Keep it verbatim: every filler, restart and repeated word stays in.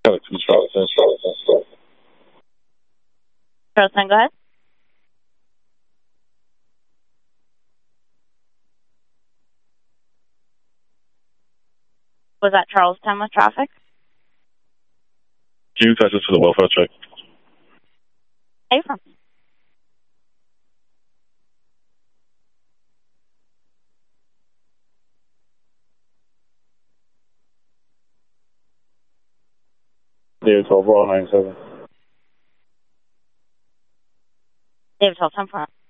Charles, Charleston, go ahead. Was that Charlestown with traffic? Can you touch us for the welfare check? Hey, from David twelve, nine seven. David Hill, ten four.